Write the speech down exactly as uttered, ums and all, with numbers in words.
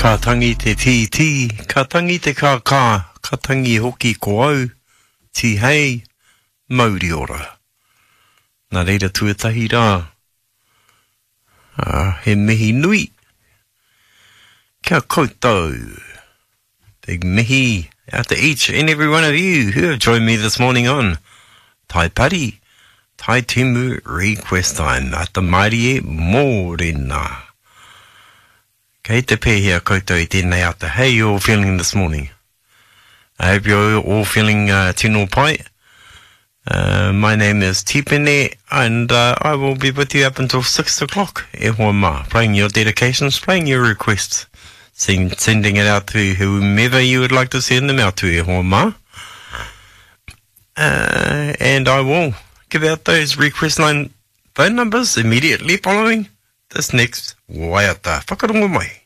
Ka tangi te ti ti, ka tangi te ka ka, ka tangi hoki ko au, ti hei, mauri ora. Nā reira tuatahi rā. Uh, he mihi nui. Kia koutou. Big mihi out to each and every one of you who have joined me this morning on Tai Pari, Tai Timu Request Time at the mighty Mōrena. Kei te pēhea koutou I tēnei ata. How you all feeling this morning? I hope you're all feeling uh, tino pai. Uh, my name is Tipene, and uh, I will be with you up until six o'clock. E hoa mā, playing your dedications, playing your requests, send, sending it out to whomever you would like to send them out to. E hoa mā. Uh, and I will give out those request line phone numbers immediately following this next waiata. Whakarongo mai.